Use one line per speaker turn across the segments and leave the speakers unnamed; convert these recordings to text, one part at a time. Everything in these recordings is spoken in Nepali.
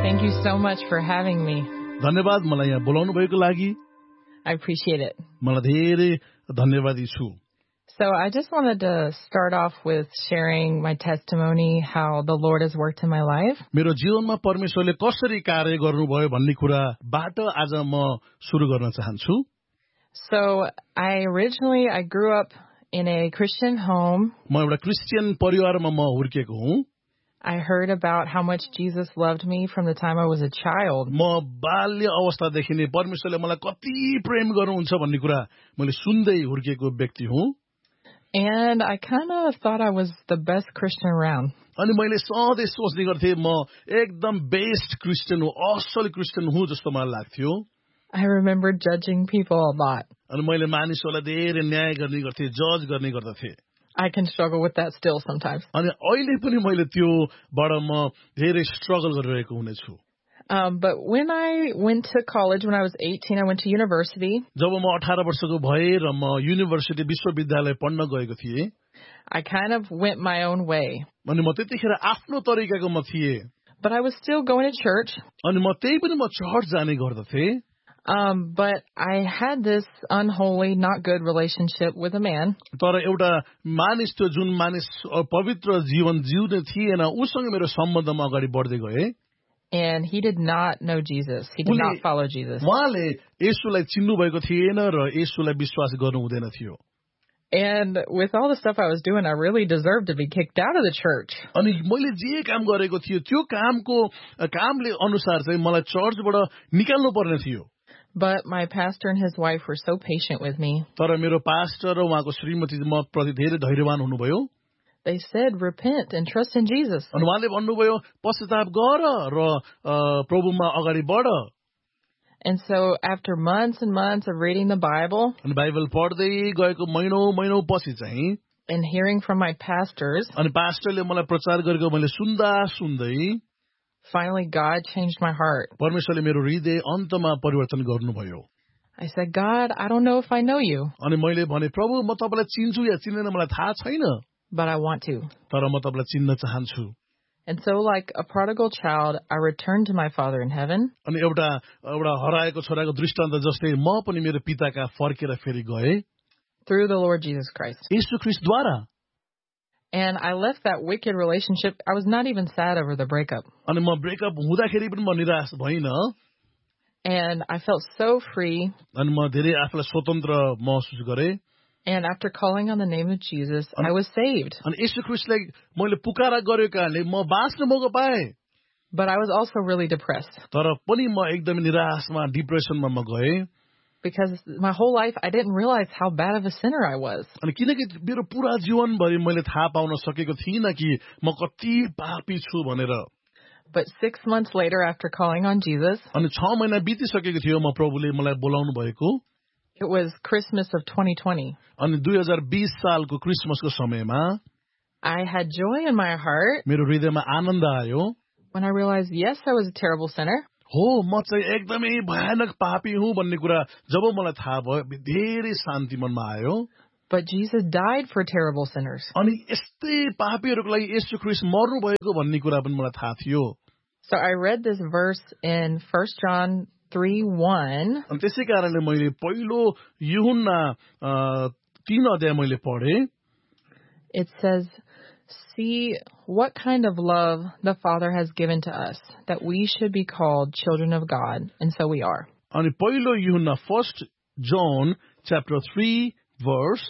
Thank you so much for having me.
धन्यवाद मलाई यहाँ बोलाउनु भएको लागि
I appreciate it.
मलाई धेरै धन्यवादी छु
So I just wanted to start off with sharing my testimony, how the Lord has worked in my life.
मेरो जीवनमा परमेश्वरले कसरी कार्य गर्नुभयो भन्ने कुराबाट आज म सुरु गर्न चाहन्छु
So I grew up in a Christian home.
म एउटा क्रिस्चियन परिवारमा म हुर्केको हुँ
I heard about how much Jesus loved me from the time I was a child.
म बाल्य अवस्थादेखि नै परमेश्वरले मलाई कति प्रेम गर्नुहुन्छ भन्ने कुरा मैले सुन्दै हुर्केको व्यक्ति हुँ
And I kind of thought I was the best Christian around.
अनि मैले सधैँ सोच्ने गर्थेँ म एकदम बेस्ट क्रिस्चियन हुँ असल क्रिस्चियन हुँ जस्तो मलाई लाग्थ्यो
I remember judging people a lot.
अनि मैले मानिसहरूलाई धेरै न्याय गर्ने गर्थेँ जज गर्ने गर्दथे
I can struggle with that still sometimes.
अनि अहिले पनि मैले त्योबाट म धेरै स्ट्रगल गरिरहेको हुनेछु
But when I went to college, when I was 18, I went to university.
जब म 18 वर्षको भएँ र म युनिभर्सिटी विश्वविद्यालय पढ्न गएको थिएँ
I kind of went my own way.
अनि म त्यतिखेर आफ्नो तरिकाको म थिएँ
But I was still going to church.
अनि म त्यही पनि म चर्च जाने गर्दथे
But I had this unholy, not good relationship with a man.
तर एउटा मानिस थियो जुन मानिस पवित्र जीवन जिउने थिएन उसँग मेरो सम्बन्धमा अगाडि बढ्दै गए
And he did not know Jesus. He did not follow Jesus.
उहाँले येशूलाई चिन्नु भएको थिएन र येशूलाई विश्वास गर्नु हुँदैन थियो
And with all the stuff I was doing, I really deserved to be kicked out of the church.
अनि मैले जे काम गरेको थियो त्यो कामले अनुसार चाहिँ मलाई चर्चबाट निकाल्नु पर्ने थियो
But my pastor and his wife were so patient with me.
तर मेरो पास्टर र उहाँको श्रीमती म प्रति धेरै धैर्यवान हुनुभयो
They said, repent and trust in Jesus.
अनि उहाँले भन्नुभयो पश्चाताप गर र प्रभुमा अगाडि बढ
And so after months and months of reading the Bible
अनि बाइबल पढ्दै गएको महिनौ पछि चाहिँ
and hearing from my pastors,
अनि पास्टरले मलाई प्रचार गरेको मैले सुन्दै
finally God changed my heart.
परमेश्वरले मेरो हृदय अन्तमा परिवर्तन गर्नुभयो
I said, God, I don't know if I know you,
अनि मैले भने प्रभु म तपाईलाई चिन्छु या चिन्दैन मलाई थाहा छैन
but I want to.
तर म तपाईलाई चिन्न चाहन्छु
And so like a prodigal child, I returned to my Father in heaven.
अनि एउटा हराएको छोराको दृष्टान्त जस्तै म पनि मेरो पिताका फर्केर फेरि गए
Through the Lord Jesus Christ.
Yeshu ख्रीष्टद्वारा
And I left that wicked relationship. I was not even sad over the breakup.
अनि म ब्रेकअप हुँदाखेरि पनि म निराश भइन
And I felt so free.
अनि म धेरै आफूलाई स्वतन्त्र महसुस गरे
And after calling on the name of Jesus, I was saved.
अनि येशू ख्रीष्टलाई मैले पुकारा गरेको कारणले म बाँच्न मौका पाएँ
But I was also really depressed.
तर पनि म एकदमै निराशमा डिप्रेसनमा म गएँ
Because my whole life, I didn't realize how bad of a sinner I was.
अनि किनकि मेरो पुरा जीवनभरि मैले थाहा पाउन सकेको थिइनँ कि म कति पापी छु भनेर
But 6 months later, after calling on Jesus,
अनि 6 महिना बितिसकेको थियो म प्रभुले मलाई बोलाउनु भएको
it was Christmas of 2020.
अनि 2020 सालको क्रिसमसको समयमा
I had joy in my heart
मेरो हृदयमा आनन्द आयो
when I realized, yes, I was a terrible sinner.
हो म चाहिँ एकदमै भयानक पापी हुँ भन्ने कुरा जब मलाई थाहा भयो धेरै शान्ति मनमा आयो
But Jesus died for terrible sinners.
अनि यस्तै पापीहरूको लागि येशू ख्रीष्ट मर्नु भएको भन्ने कुरा पनि मलाई थाहा थियो
So I read this verse in 1 John 3:1.
अनि त्यसै कारणले मैले पहिलो यूहन्ना 3 अध्याय मैले पढे
It says, see what kind of love the Father has given to us, that we should be called children of God, and so we are.
अनि पहिलो यूहन्ना 1 John chapter 3 verse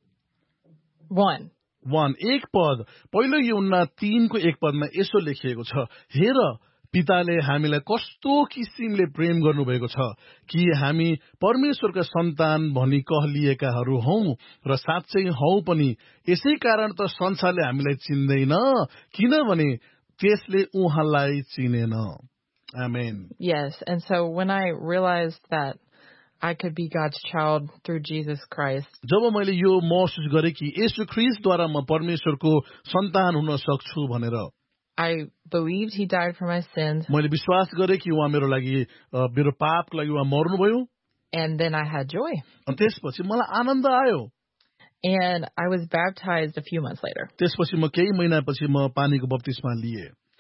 1.
एक पद पहिलो यूहन्ना 3 को एक पदमा यसो लेखिएको छ हेर पिताले हामीलाई कस्तो किसिमले प्रेम गर्नुभएको छ कि हामी परमेश्वरका सन्तान भनी कहलिएकाहरू हौं र साँच्चै हौं पनि यसै कारण त संसारले हामीलाई चिन्दैन किनभने त्यसले उहाँलाई चिनेन आमेन
Yes, and so when I realized that I could be God's child through Jesus Christ,
जब मैले यो महसुस गरे कि येशू ख्रीष्टद्वारा म परमेश्वरको सन्तान हुन सक्छु भनेर
I believed he died for my sins,
मैले विश्वास गरे कि उहाँ मेरो लागि मेरो पापको लागि उहाँ मर्नुभयो
and then I had joy.
अनि त्यसपछि मलाई आनन्द आयो
And I was baptized a few months later.
त्यसपछि म केही महिनापछि म पानीको बप्तिस्मा लिए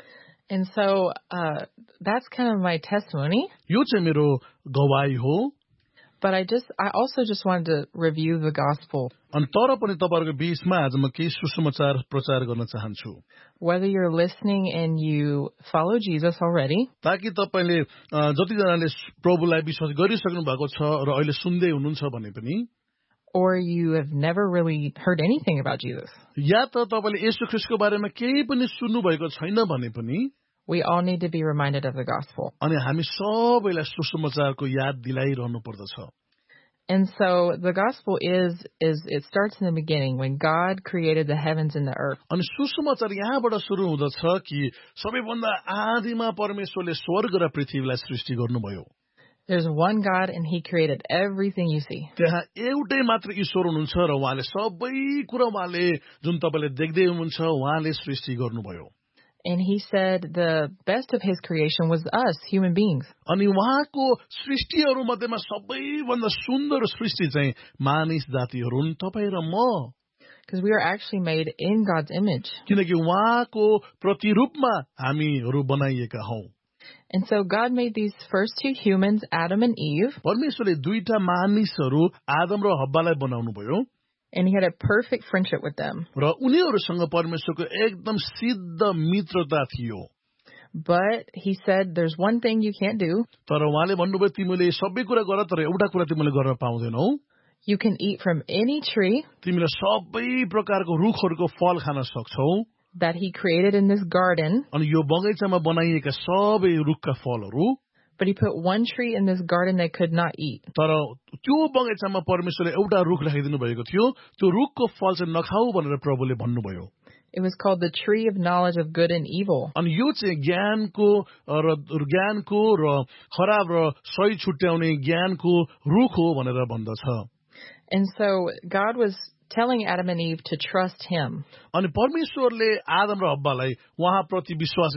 And so that's kind of my testimony.
यो चाहिँ मेरो गवाई हो.
But I also just wanted to review the gospel.
अनि तर पनि तपाईहरुको बीचमा आज म केही सुसमाचार प्रचार गर्न चाहन्छु.
Whether you're listening and you follow Jesus already,
ताकि तपाईले जति जनाले प्रभुलाई विश्वास गरिसक्नु भएको छ र अहिले सुन्दै हुनुहुन्छ भने पनि,
or you have never really heard anything about Jesus,
या त तपाईले येशू ख्रीष्टको बारेमा केही पनि सुन्नु भएको छैन भने पनि,
we all need to be reminded of the gospel.
अनि हामी सबैलाई सुसमाचारको याद दिलाइरहनु पर्दछ.
And so the gospel is it starts in the beginning when God created the heavens and the earth.
अनि सुसमाचार यहाँबाट सुरु हुँदछ कि सबैभन्दा आदिमा परमेश्वरले स्वर्ग र पृथ्वीलाई सृष्टि गर्नुभयो.
There's one God and he created everything you see.
त्यहाँ एउटै मात्र ईश्वर हुनुहुन्छ र उहाँले सबै कुरा उहाँले जुन तपाईले देख्दै हुनुहुन्छ उहाँले सृष्टि गर्नुभयो.
And he said the best of his creation was us, human beings.
अनि उहाँको सृष्टिहरु मध्येमा सबैभन्दा सुन्दर सृष्टि चाहिँ मानिस जातिहरु हुन्, तपाई र म.
Because we are actually made in God's image.
किनकि उहाँको प्रतिरूपमा हामीहरु बनाइएका हौं.
And so God made these first two humans, Adam and Eve.
परमेश्वरले दुईटा मानिसहरु आदम र हव्वालाई बनाउनु भयो.
And he had a perfect friendship with them.
र उनीहरुसँग परमेश्वरको एकदम सिद्ध मित्रता थियो.
But he said there's one thing you can't do.
तर उहाँले भन्नुभयो तिमीले सबै कुरा गर तर एउटा कुरा तिमीले गर्न पाउँदैनौ.
You can eat from any tree
तिमीले सबै प्रकारको रुखहरुको फल खान सक्छौ.
that he created in this garden.
अनि यो बगैँचामा बनाइएका सबै रुखका फलहरु.
But he put one tree in this garden they could not eat.
तर त्यो बगैँचामा परमेश्वरले एउटा रुख राखिदिनु भएको थियो. त्यो रुखको फल चाहिँ नखाऊ भनेर प्रभुले भन्नुभयो.
It was called the tree of knowledge of good and evil.
अनि यो चाहिँ ज्ञानको र खराब र सही छुट्याउने ज्ञानको रुख हो भनेर भन्दछ.
And so God was telling Adam and Eve to trust him.
अनि परमेश्वरले आदम र हव्वालाई उहाँप्रति विश्वास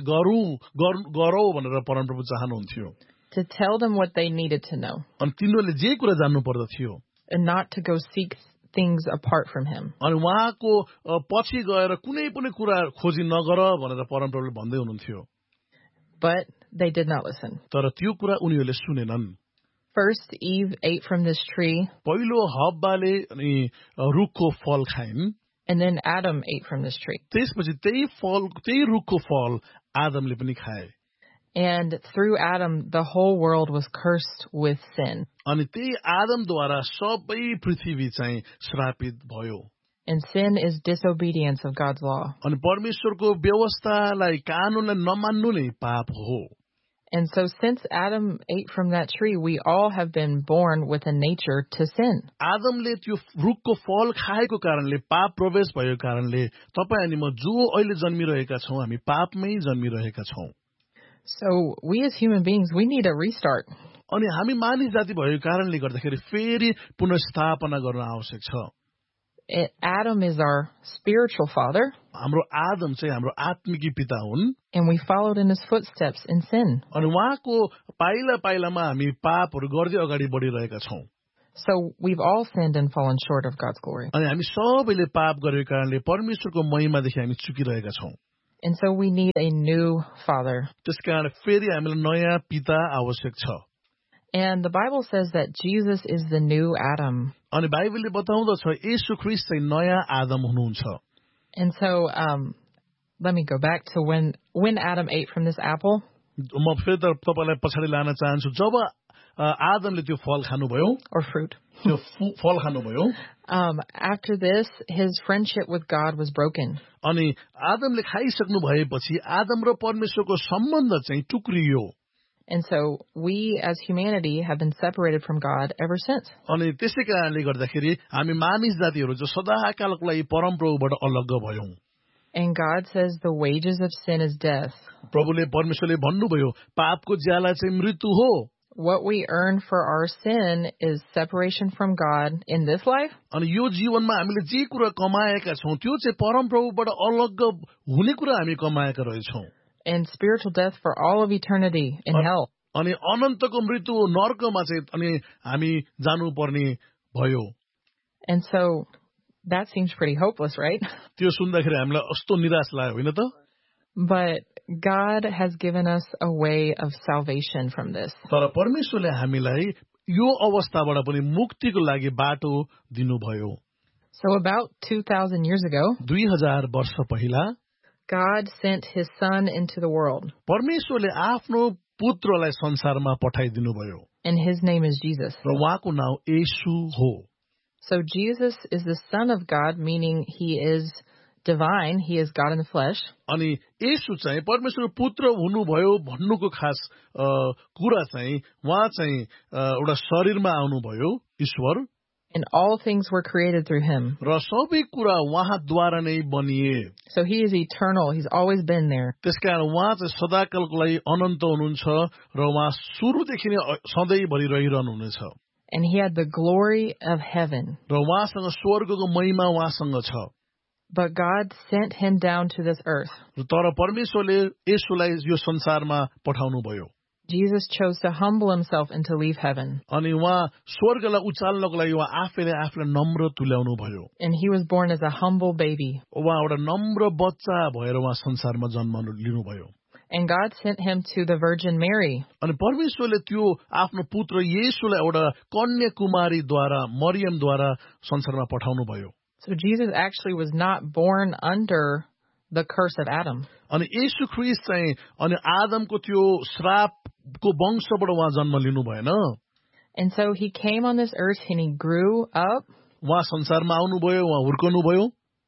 गरौ भनेर परमप्रभु चाहनुहुन्थ्यो.
To tell them what they needed to know.
अनि तिनीहरूले जे कुरा जान्नु पर्दथ्यो.
And not to go seek things apart from him.
अनि उहाँको पछि गएर कुनै पनि कुरा खोजी नगर भनेर परमप्रभुले भन्दै हुनुहुन्थ्यो.
But they did not listen.
तर त्यो कुरा उनीहरूले सुनेनन्.
First, Eve ate from this tree.
पहिलो हव्वाले अनि रुखको फल खाइन्.
And then Adam ate from this tree.
त्यसपछि त्यही रुखको फल आदमले पनि खाए.
And through Adam, the whole world was cursed with sin.
अनि त्यही आदमद्वारा सबै पृथ्वी चाहिँ श्रापित भयो.
And sin is disobedience of God's law.
अनि परमेश्वरको व्यवस्थालाई कानूनलाई नमान्नु नै पाप हो.
And so since Adam ate from that tree, we all have been born with a nature to sin.
आदमले त्यो रुखको फल खाएको कारणले पाप प्रवेश भएको कारणले तपाई अनि म जो अहिले जन्मिरहेका छौं हामी पापमै जन्मिरहेका छौं.
So we as human beings, we need a restart.
अनि हामी मानिस जाति भएको कारणले गर्दाखेरि फेरि पुनर्स्थापना गर्न आवश्यक छ.
Adam is our spiritual father.
हाम्रो आदम चाहिँ हाम्रो आत्मिकी पिता हुन्.
And we followed in his footsteps in sin.
अनि उहाँको पाइला पाइलामा हामी पापहरू गर्दै अगाडि बढिरहेका छौं.
So we've all sinned and fallen short of God's glory.
अनि हामी सबैले पाप गरेको कारणले परमेश्वरको महिमादेखि हामी चुकिरहेका छौं.
And so we need a new father.
त्यसकारण फेरि हामीलाई नयाँ पिता आवश्यक छ.
And the Bible says that Jesus is the new Adam.
अनि बाइबलले बताउँदछ येशू ख्रीष्ट चाहिँ नयाँ आदम हुनुहुन्छ.
And so let me go back to when Adam ate from this apple.
म फेरि तपाईलाई पछाडी लान चाहन्छु. जब आदमले त्यो फल खानुभयो
or fruit.
त्यो फल खानुभयो.
After this, his friendship with God was broken.
अनि आदमले खाइसक्नु भएपछि आदम र परमेश्वरको सम्बन्ध चाहिँ टुक्रियो.
And so we as humanity have been separated from God ever since.
अनि त्यसै कारणले गर्दाखेरि हामी मानिस जातिहरू जो सदाकालको लागि परमप्रभुबाट अलग भयौं.
And God says the wages of sin is death.
प्रभुले परमेश्वरले भन्नुभयो पापको ज्याला चाहिँ मृत्यु हो.
What we earn for our sin is separation from God in this life.
अनि यो जीवनमा हामीले जे कुरा कमाएका छौं त्यो चाहिँ परमप्रभुबाट अलग हुने कुरा हामी कमाएका रहेछौं.
And spiritual death for all of eternity in hell.
अनि अनन्तको मृत्यु नरकमा चाहिँ अनि हामी जानुपर्ने भयो.
And so that seems pretty hopeless, right?
त्यो सुन्दाखेरि हामीलाई कस्तो निराश लाग्यो हैन त?
But God has given us a way of salvation from this.
तर परमेश्वरले हामीलाई यो अवस्थाबाट पनि मुक्तिको लागि बाटो दिनुभयो.
So about 2,000 years ago,
2000 वर्ष पहिला
God sent his son into the world,
परमेश्वरले आफ्नो पुत्रलाई संसारमा पठाइदिनुभयो.
and his name is Jesus.
र उहाँको नाम येशू हो.
So Jesus is the Son of God, meaning he is divine, he is God in the flesh.
अनि येशू चाहिँ परमेश्वर पुत्र हुनुभयो भन्नुको खास कुरा चाहिँ उहाँ चाहिँ एउटा शरीरमा आउनुभयो ईश्वर.
And all things were created through him.
र सबै कुरा उहाँद्वारा नै बनिए.
So he is eternal, he's always been there.
त्यसकारण उहाँ चाहिँ सदाकालको लागि अनन्त हुनुहुन्छ र उहाँ सुरुदेखि नै सधैँभरि रहिरहनुहुनेछ.
And he had the glory of heaven.
र उहाँसँग स्वर्गको महिमा उहाँसँग छ.
But God sent him down to this earth.
तर परमेश्वरले येशूलाई यो संसारमा पठाउनु भयो.
Jesus chose to humble himself and to leave heaven.
अनि उहाँ स्वर्गलाई उचाल्नको लागि उहाँ आफैले आफूलाई नम्र तुल्याउनु भयो.
And he was born as a humble baby.
उहाँ एउटा नम्र बच्चा भएर उहाँ संसारमा जन्म लिनुभयो.
And God sent him to the Virgin Mary.
अनि परमेश्वरले त्यो आफ्नो पुत्र येशूलाई एउटा कन्या कुमारीद्वारा मरियमद्वारा संसारमा पठाउनु भयो.
So Jesus actually was not born under the curse of Adam.
अनि येशू ख्रीष्ट चाहिँ अनि आदमको त्यो श्रापको वंशबाट उहाँ जन्म लिनु भएन.
And so he came on this earth and he grew up.
उहाँ संसारमा आउनुभयो, उहाँ हुर्कनु भयो.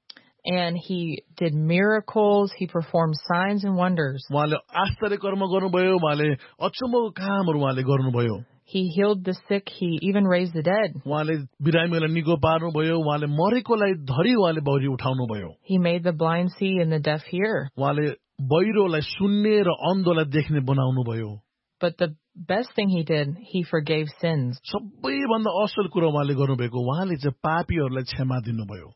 And he did miracles, he performed signs and wonders.
उहाँले आश्चर्य कर्म गर्नुभयो, उहाँले अचम्मको कामहरू उहाँले गर्नुभयो.
He healed the sick, he even raised the dead.
उहाँले बिरामीलाई निको पार्नुभयो, उहाँले मरेकोलाई धरि उहाँले बौरी उठाउनुभयो.
He made the blind see and the deaf hear.
उहाँले बहिरोलाई सुन्ने र अन्धोलाई देख्ने बनाउनुभयो.
But the best thing he did, he forgave sins.
सबैभन्दा असल कुरा उहाँले गर्नुभएको, उहाँले चाहिँ पापीहरूलाई क्षमा दिनुभयो.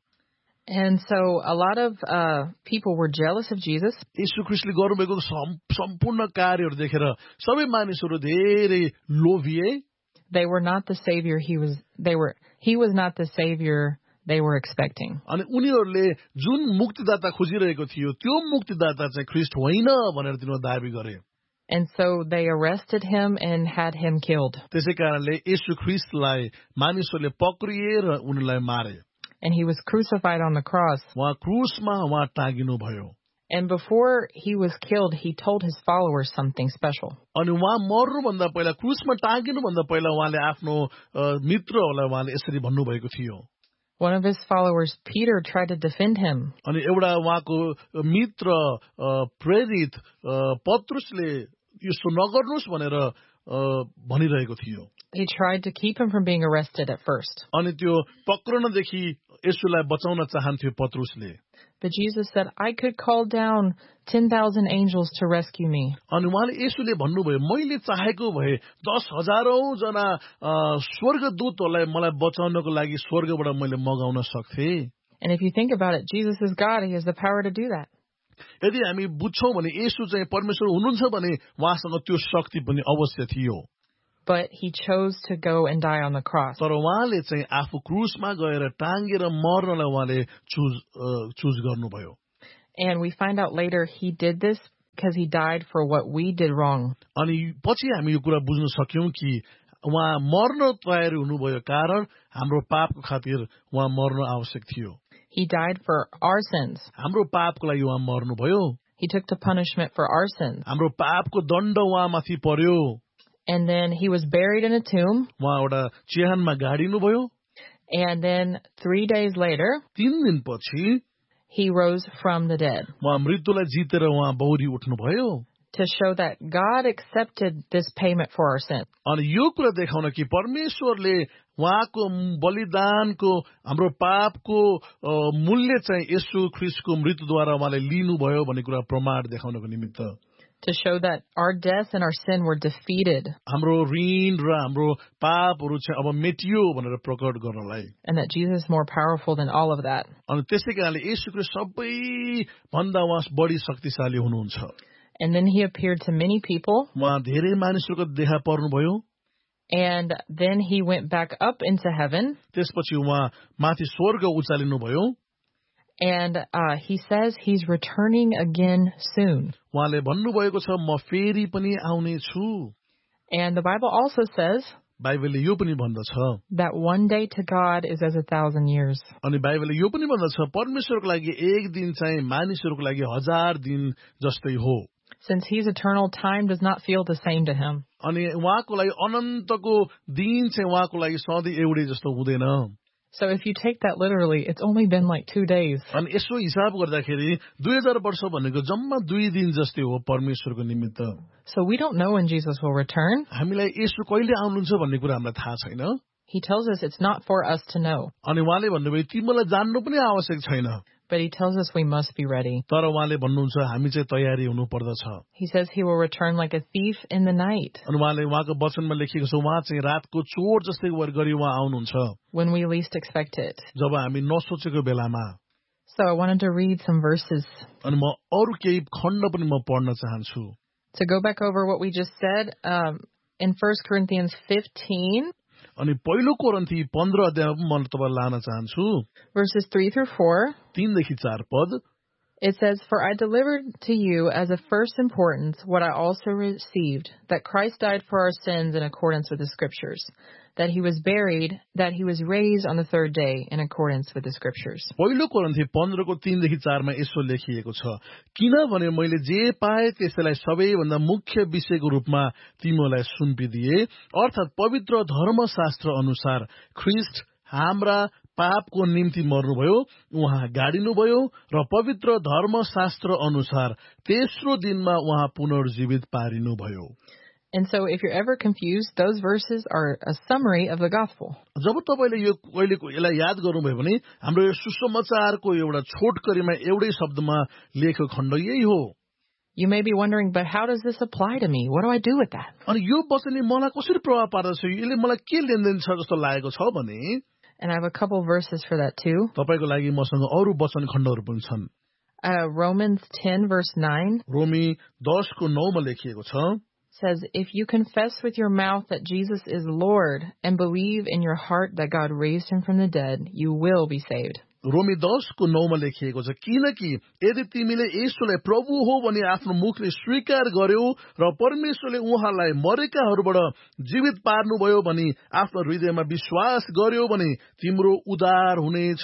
And so a lot of people were jealous of Jesus.
येशू ख्रीष्टले गर्नुभएको सम्पूर्ण कार्यहरू देखेर सबै मानिसहरू धेरै लोभिए.
They were not the savior he was not the savior they were expecting.
अनि उनीहरूले जुन मुक्तिदाता खोजिरहेको थियो त्यो मुक्तिदाता चाहिँ ख्रीष्ट होइन भनेर तिनीहरूले दाबी गरे.
And so they arrested him and had him killed.
त्यसै कारणले येशू ख्रीष्टलाई मानिसहरूले पक्रिए र उनीलाई मारे.
And he was crucified on the cross.
उहाँ क्रुसमा उहाँ टाँगिनु भयो.
And before he was killed, he told his followers something special.
अनि उहाँ मर्नुभन्दा पहिला क्रुसमा टाँगिनुभन्दा पहिला उहाँले आफ्नो मित्रहरूलाई उहाँले यसरी भन्नुभएको थियो.
One of his followers, Peter, tried to defend him.
अनि एउटा उहाँको मित्र प्रेरित पत्रुसले यसो नगर्नुस् भनेर भनिरहेको थियो.
He tried to keep him from being arrested at first.
अनि त्यो पक्रनदेखि येशूलाई बचाउन चाहन्थ्यो पत्रुसले.
But Jesus said, I could call down 10,000 angels to rescue me.
अनि उहाँले येशूले भन्नुभयो, मैले चाहेको भए 10,000 जना स्वर्गदूतहरूलाई मलाई बचाउनको लागि स्वर्गबाट मैले मगाउन सक्थे.
And if you think about it, Jesus is God. He has the power to do that.
यदि हामी बुझ्छौँ भने येशू चाहिँ परमेश्वर हुनुहुन्छ भने उहाँसँग त्यो शक्ति पनि अवश्य थियो.
But he chose to go and die on the cross.
तर उहाँले चाहिँ आफू क्रुसमा गएर टाँगेर मर्नलाई उहाँले चुज गर्नुभयो.
And we find out later he did this because he died for what we did wrong.
अनि पछि हामी यो कुरा बुझ्न सक्यौं कि उहाँ मर्न तयार हुनुभयो कारण हाम्रो पापको खातिर उहाँ मर्न आवश्यक थियो.
He died for our sins.
हाम्रो पापको लागि उहाँ मर्नुभयो.
He took the punishment for our sins.
हाम्रो पापको दण्ड उहाँमाथि पर्यो.
And then he was buried in a tomb.
उहाँ एउटा चिहानमा गाडिनुभयो.
And then 3 days later,
3 दिनपछि
he rose from the dead.
उहाँ मृत्युलाई जितेर उहाँ बौरी उठ्नुभयो.
To show that God accepted this payment for our sin.
अनि यो कुरा देखाउन कि परमेश्वरले उहाँको बलिदानको हाम्रो पापको मूल्य चाहिँ येशू ख्रीष्टको मृत्युद्वारा उहाँले लिनुभयो भन्ने कुरा प्रमाण देखाउनको निमित्त.
To show that our death and our sin were defeated.
हाम्रो ऋण र हाम्रो पापहरू चाहिँ अब मेटियो भनेर प्रकट गर्नलाई.
And that Jesus is more powerful than all of that.
अनि त्यसै कारणले येशू ख्रीष्ट सबै भन्दा उहाँ बढी शक्तिशाली हुनुहुन्छ.
And then he appeared to many people.
उहाँ धेरै मानिसहरूको देखा पर्नुभयो.
And then he went back up into heaven.
त्यसपछि उहाँ माथि स्वर्ग उचालिनु भयो.
And he says he's returning again soon.
उहाँले भन्नुभएको छ म फेरि पनि आउने छु.
And the Bible also says
बाइबलले यो पनि भन्दछ
that one day to God is as 1,000 years.
अनि बाइबलले यो पनि भन्दछ परमेश्वरको लागि एक दिन चाहिँ मानिसहरूको लागि 1000 दिन जस्तै हो.
Since he's eternal, time does not feel the same to him.
अनि उहाँको लागि अनन्तको दिन चाहिँ उहाँको लागि सधैँ एउटै जस्तो हुँदैन.
So if you take that literally, it's only been like 2 days.
अनि यसो हिसाब गर्दाखेरि 2000 वर्ष भनेको जम्मा 2 दिन जस्तै हो परमेश्वरको निमित्त.
So we don't know when Jesus will return.
हामीलाई यसो कहिले आउनुहुन्छ भन्ने कुरा हामीलाई थाहा छैन.
He tells us it's not for us to know.
अनि उहाँले भन्नुभयो तिमीलाई जान्नु पनि आवश्यक छैन.
But he tells us we must be ready.
तर उहाँले भन्नुहुन्छ हामी चाहिँ तयारी हुनु पर्दछ.
He says he will return like a thief in the night.
अनि उहाँले उहाँको वचनमा लेखेको छ उहाँ चाहिँ रातको चोर जस्तै गरी उहाँ आउनुहुन्छ.
When we least expect it.
जब हामी नसोचेको बेलामा.
So I wanted to read some verses.
अनि म अरु केही खण्ड पनि म पढ्न चाहन्छु.
To go back over what we just said, in 1 Corinthians 15.
अनि पहिलो कोरिन्थी 15 अध्यायमा म तपाईलाई लान चाहन्छु.
Verses 3 through 4.
3 देखि 4 पद.
It says, "For I delivered to you as of first importance what I also received, that Christ died for our sins in accordance with the Scriptures, that he was buried, that he was raised on the third day in accordance with the Scriptures."
पहिलो कोरिन्थी 15 को 3 देखि 4 मा यसो लेखिएको छ, किनभने मैले जे पाए त्यसैलाई सबैभन्दा मुख्य विषयको रूपमा तिमीलाई सुम्पिदिए, अर्थात् पवित्र धर्मशास्त्र अनुसार ख्रीष्ट हाम्रा पापको निम्ति मर्नुभयो, उहाँ गाडिनुभयो र पवित्र धर्मशास्त्र अनुसार तेस्रो दिनमा उहाँ पुनर्जीवित पारिनुभयो.
And so if you're ever confused, those verses are a summary of the gospel.
जब तपाईले यो कहिलेको यसलाई याद गर्नुभयो भने हाम्रो यो सुसमाचारको एउटा छोटकरीमा एउटै शब्दमा लेखेको खण्ड यही हो.
You may be wondering, but how does this apply to me? What do I do with that?
अनि यो वचनले मलाई कसरी प्रभाव पार्दछ, यसले मलाई के लेनदेन छ जस्तो लागेको छ भने.
And I have a couple verses for that too.
तपाईको लागि मसँग अरु वचन खण्डहरु पनि छन्.
Romans 10 verse 9.
रोमी 10 को 9 मा लेखिएको छ.
Says, "If you confess with your mouth that Jesus is Lord and believe in your heart that God raised him from the dead, you will be saved."
रोमी 10 को 9 मा लेखिएको छ, किनकि यदि तिमीले येशूलाई प्रभु हो भनी आफ्नो मुखले स्वीकार गर्यौ र परमेश्वरले उहाँलाई मरेकाहरूबाट जीवित पार्नुभयो भनी आफ्नो हृदयमा विश्वास गर्यौ भने तिम्रो उद्धार हुनेछ.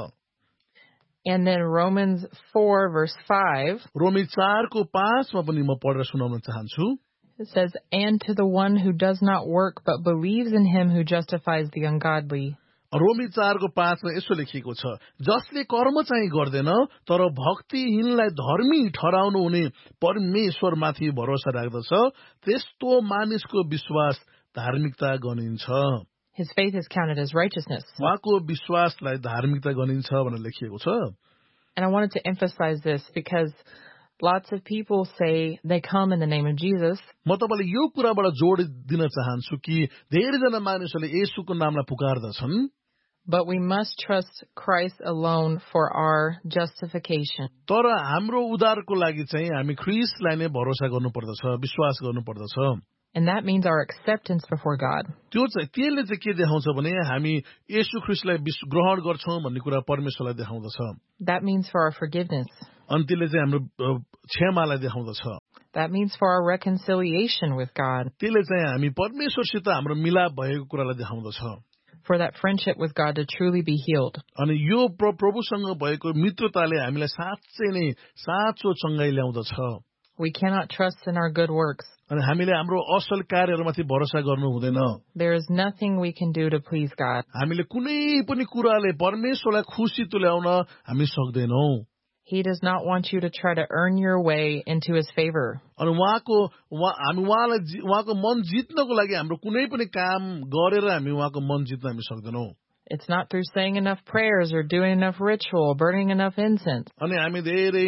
And then Romans 4 verse 5.
रोमी 4 को 5 मा पनि म पढेर सुनाउन चाहन्छु.
It says, "And to the one who does not work but believes in him who justifies the ungodly."
रोमी 4 को 5 मा यसो लेखिएको छ, जसले कर्म चाहिँ गर्दैन तर भक्तिहीनलाई धर्मी ठहराउनु हुने परमेश्वरमाथि भरोसा राख्दछ, त्यस्तो मानिसको विश्वास धार्मिकता गनिन्छ.
His faith is counted as righteousness.
उहाँको विश्वासलाई धार्मिकता गनिन्छ भनेर लेखिएको छ.
And I wanted to emphasize this because lots of people say they come in the name of Jesus.
म तपाईलाई यो कुराबाट जोड दिन चाहन्छु कि धेरैजना मानिसहरूले येशूको नामलाई पुकार्दछन्.
But we must trust Christ alone for our justification.
तर हाम्रो उद्धारको लागि चाहिँ हामी ख्रीष्टलाई नै भरोसा गर्नुपर्दछ, विश्वास गर्नुपर्दछ.
And that means our acceptance before God.
त्यसले चाहिँ के देखाउँछ भने हामी येशू ख्रीष्टलाई ग्रहण गर्छौं भन्ने कुरा परमेश्वरलाई देखाउँदछ.
That means for our forgiveness.
अनि त्यसले चाहिँ हाम्रो क्षमालाई देखाउँदछ.
That means for our reconciliation with God.
त्यसले चाहिँ हामी परमेश्वरसित हाम्रो मिलाप भएको कुरालाई देखाउँदछ.
For that friendship with God to truly be healed.
अनि यो प्रभुसँग भएको मित्रताले हामीलाई साँच्चै नै साँचो चंगाई ल्याउँदछ.
We cannot trust in our good works.
अनि हामीले हाम्रो असल कार्यहरुमाथि भरोसा गर्नु हुँदैन.
There is nothing we can do to please God.
हामीले कुनै पनि कुराले परमेश्वरलाई खुशी तुल्याउन हामी सक्दैनौं.
He does not want you to try to earn your way into his favor.
अनि हामी उहाँको मन जित्नको लागि हाम्रो कुनै पनि काम गरेर हामी उहाँको मन जित्न हामी सक्दैनौं.
It's not through saying enough prayers or doing enough ritual, burning enough incense.
अनि हामी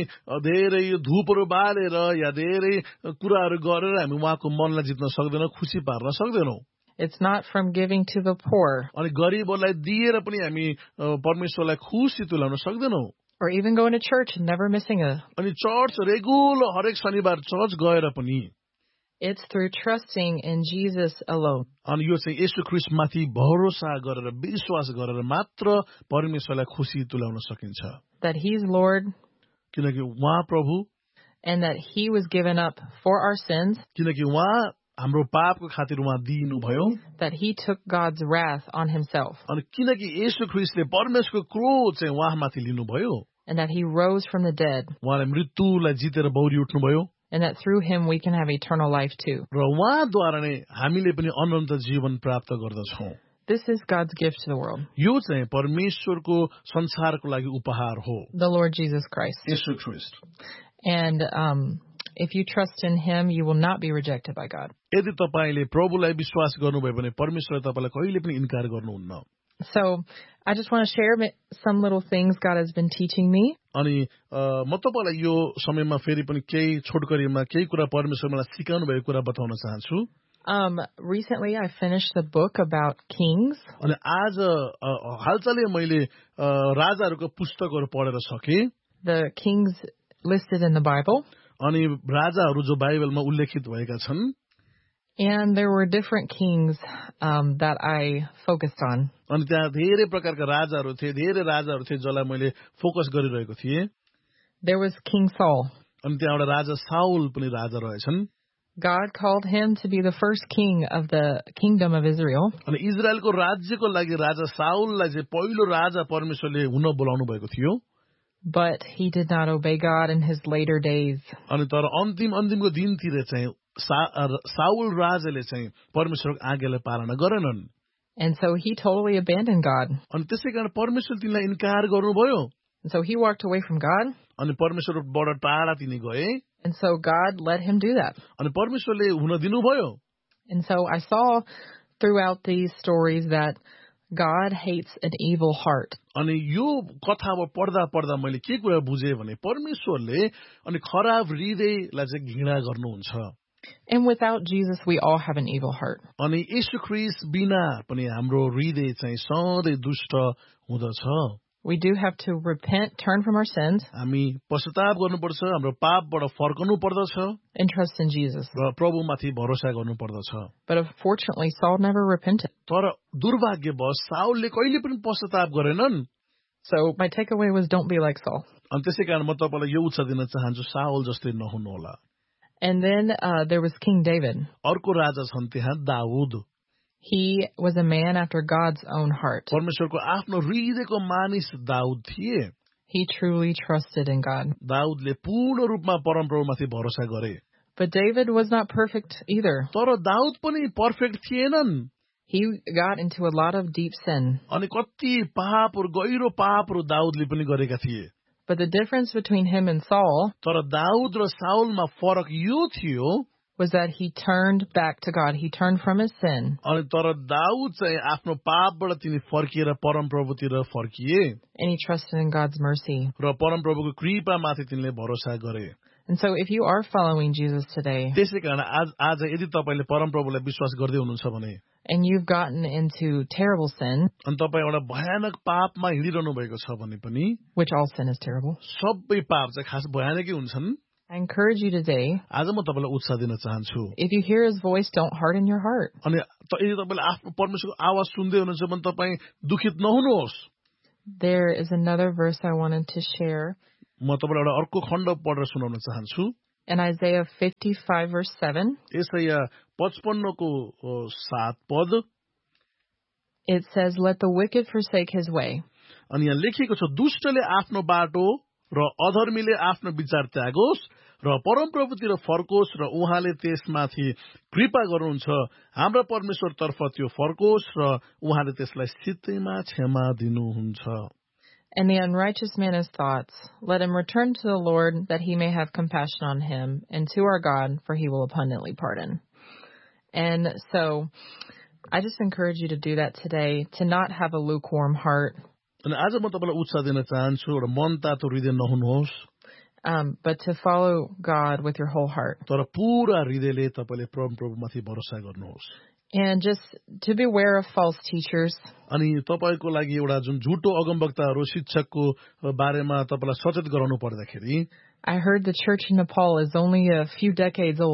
धेरै धूपहरु बालेर या धेरै कुराहरु गरेर हामी उहाँको मनलाई जित्न सक्दैनौं, खुशी पार्न सक्दैनौं.
It's not from giving to the poor.
अनि गरिबहरुलाई दिएर पनि हामी परमेश्वरलाई खुशी तुल्याउन सक्दैनौं.
Or even going to church and never missing a.
अनि चर्च रेगुलर हरेक शनिबार चर्च गएर पनि.
It's through trusting in Jesus alone.
अनि यो चाहिँ येशू ख्रीष्टमाथि भरोसा गरेर विश्वास गरेर मात्र परमेश्वरलाई खुसी तुल्याउन सकिन्छ
That He's Lord
किनकि उहाँ प्रभु
and that He was given up for our sins.
किनकि उहाँ हाम्रो पापको खातिर उहाँ दिनुभयो
That He took God's wrath on Himself.
अनि किनकि येशू ख्रीष्टले परमेश्वरको क्रोध चाहिँ उहाँमाथि लिनुभयो
And that He rose from the dead.
उहाँले मृत्युलाई जितेर बौरी उठ्नुभयो
And that through Him we can have eternal life too.
र उहाँद्वारा नै हामीले पनि अनन्त जीवन प्राप्त गर्दछौँ
This is God's gift to the world.
यो चाहिँ परमेश्वरको संसारको लागि उपहार हो
The Lord Jesus Christ.
येशू ख्रीष्ट
And if you trust in Him, you will not be rejected by God.
यदि तपाईले प्रभुलाई विश्वास गर्नुभयो भने परमेश्वरले तपाईलाई कहिले पनि इन्कार गर्नुहुन्न
So I just want to share some little things God has been teaching me.
अनि म तपाईलाई यो समयमा फेरि पनि केही छोटकरीमा केही कुरा परमेश्वरले मलाई सिकाउनु भएको कुरा बताउन चाहन्छु
Recently I finished the book about kings.
अनि आज हालचालै मैले राजाहरूको पुस्तकहरू पढेर सके
The kings listed in the Bible.
अनि राजाहरू जो बाइबलमा उल्लेखित भएका छन्
And there were different kings that I focused on.
अनि त्यहाँ धेरै प्रकारका राजाहरू थिए जसलाई मैले फोकस गरिरहेको थिएँ
There was King Saul.
अनि त्यहाँ एउटा राजा साउल पनि राजा रहेछन्
God called him to be the first king of the kingdom of Israel.
अनि इजरायलको राज्यको लागि राजा साउललाई चाहिँ पहिलो राजा परमेश्वरले हुन बोलाउनु भएको थियो
But he did not obey God in his later days.
अनि तर अन्तिमको दिनतिर चाहिँ साउल राजाले चाहिँ परमेश्वरको आज्ञालाई पालना गरेनन्
And so he totally abandoned God.
अनि त्यसैकारण परमेश्वर तिनलाई इन्कार गर्नुभयो
And so he walked away from God.
अनि परमेश्वरबाट टाढा तिनी गए
And so God let him do that.
अनि परमेश्वरले हुन दिनुभयो
And so I saw throughout these stories that God hates an evil heart.
अनि यो कथामा पढ्दा मैले के कुरा बुझेँ भने परमेश्वरले अनि खराब हृदयलाई चाहिँ घृणा गर्नुहुन्छ
And without Jesus, we all have an evil heart.
अनि येशू ख्रीष्ट बिना पनि हाम्रो हृदय चाहिँ सधैँ दुष्ट हुँदछ
We do have to repent, turn from our sins,
हामी पश्चाताप गर्नुपर्छ हाम्रो पापबाट फर्कनु पर्दछ
and trust in Jesus.
र प्रभुमाथि भरोसा गर्नु पर्दछ
But unfortunately, Saul never repented.
तर दुर्भाग्यवश साउलले कहिले पनि पश्चाताप गरेनन्
So my takeaway was don't be like Saul.
अनि त्यसैकारण म तपाईलाई यो उत्साह दिन चाहन्छु साउल जस्तै नहुनु होला
And then there was King David.
अर्को राजा छन् त्यहाँ Dawood
He was a man after God's own heart.
परमेश्वरको आफ्नो हृदयको मानिस दाऊद थिए
He truly trusted in God.
दाऊदले पूर्ण रूपमा परमप्रभुमाथि भरोसा गरे
But David was not perfect either.
तर दाऊद पनि पर्फेक्ट थिएनन्
He got into a lot of deep sin.
अनि कति पापहरू गहिरो पापहरू दाऊदले पनि गरेका थिए
But the difference between him and Saul
तर दाऊद र साउलमा फरक यो थियो
was that he turned back to God. He turned from his sin.
अनि तर दाऊद चाहिँ आफ्नो पापबाट तिनी फर्किएर परमप्रभुतिर फर्किए
And he trusted in God's mercy.
र परमप्रभुको कृपामाथि तिनले भरोसा गरे
And so if you are following Jesus today
त्यसैकारण आज यदि तपाईले परमप्रभुलाई विश्वास गर्दै हुनुहुन्छ भने
and you've gotten into terrible sin,
अनि तपाईँ एउटा भयानक पापमा हिँडिरहनु भएको छ भने पनि
which all sin is terrible,
सबै पाप चाहिँ खास भयानकै हुन्छन्
I encourage you today,
आज म तपाईलाई उत्साह दिन चाहन्छु
if you hear his voice, don't harden your heart.
अनि यदि तपाईले आफ्नो परमेश्वरको आवाज सुन्दै हुनुहुन्छ भने तपाईँ दुखित नहुनुहोस्
There is another verse I wanted to share.
म तपाईलाई एउटा अर्को खण्ड पढेर सुनाउन चाहन्छु
In Isaiah 55 verse 7,
यसैया 55 को 7 पद
it says, Let the wicked forsake his way,
अनि यहाँ लेखिएको छ दुष्टले आफ्नो बाटो र अधर्मीले आफ्नो विचार त्यागोस् र परमप्रभुतिर फर्कोस् र उहाँले त्यसमाथि कृपा गर्नुहुन्छ हाम्रा परमेश्वरतर्फ त्यो फर्कोस् र उहाँले त्यसलाई सित्तैमा क्षमा दिनुहुन्छ
and the unrighteous man his thoughts. Let him return to the Lord, that he may have compassion on him, and to our God, for he will abundantly pardon. And so I just encourage you to do that today, to not have a lukewarm heart.
अनि आज म तपाईलाई उत्साह दिन चाहन्छु एउटा मन तातो हृदय नहुनुहोस्
but to follow God with your whole heart.
तर पूरा हृदयले तपाईले परमप्रभुमाथि भरोसा गर्नुहोस्
And just to beware of false teachers.
अनि तपाईको लागि एउटा जुन झुटो अगमवक्ताहरू शिक्षकको बारेमा तपाईलाई सचेत गराउनु पर्दाखेरि
I heard the church in Nepal is only a few decades old.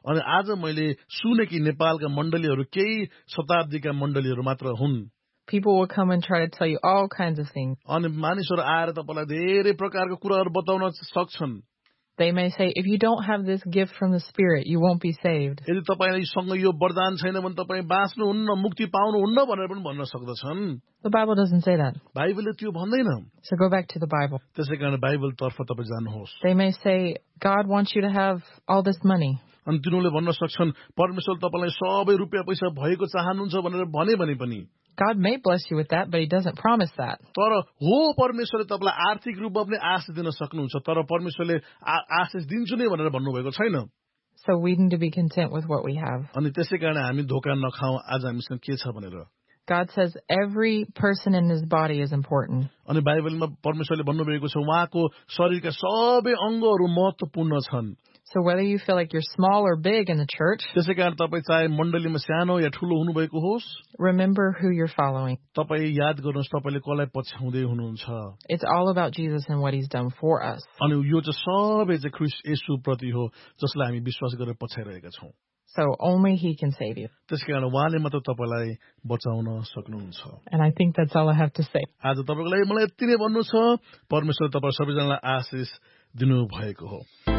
अनि आज मैले सुने कि नेपालका मण्डलीहरू केही शताब्दीका मण्डलीहरू मात्र हुन्
People will come and try to tell you all kinds of things.
अनि मानिसहरू आएर तपाईलाई धेरै प्रकारको कुराहरू बताउन सक्छन्
They may say, if you don't have this gift from the Spirit, you won't be saved.
यदि तपाईसँग यो वरदान छैन भने तपाईँ बाँच्नुहुन्न मुक्ति पाउनुहुन्न भनेर पनि भन्न सक्दछन्
The Bible doesn't say that.
बाइबलले त्यो भन्दैन
So go back to the Bible.
त्यसैकारण बाइबलतर्फ तपाईँ जानुहोस्
They may say, God wants you to have all this money.
अनि तिनीहरूले भन्न सक्छन् परमेश्वर तपाईलाई सबै रुपियाँ पैसा भएको चाहनुहुन्छ भनेर भने पनि
God may bless you with that, but He doesn't promise that.
तर हो परमेश्वरले तपाईलाई आर्थिक रूपमा पनि आशिष दिन सक्नुहुन्छ तर परमेश्वरले आशिष दिन्छु नै भनेर भन्नुभएको छैन
So we need to be content with what we have.
अनि त्यसैकारण हामी धोका नखाऊ आज हामीसँग के छ भनेर
God says every person in His body is important.
अनि बाइबलमा परमेश्वरले भन्नुभएको छ उहाँको शरीरका सबै अङ्गहरू महत्त्वपूर्ण छन्
So whether you feel like you're small or big in the church,
त्यसैकारण तपाईँ चाहे मण्डलीमा सानो या ठुलो हुनुभएको होस्
remember who you're following.
तपाईँ याद गर्नुहोस् तपाईँले कसलाई पछ्याउँदै हुनुहुन्छ
It's all about Jesus and what He's done for us.
अनि यो चाहिँ सबै चाहिँ ख्रीष्ट येशूप्रति हो जसलाई हामी विश्वास गरेर पछ्याइरहेका छौँ
So only He can save you.
त्यसकारण उहाँले मात्र तपाईँलाई बचाउन सक्नुहुन्छ
And I think that's all I have to say.
आज तपाईँको लागि मलाई यति नै भन्नु छ परमेश्वर तपाईँ सबैजनालाई आशिष दिनुभएको हो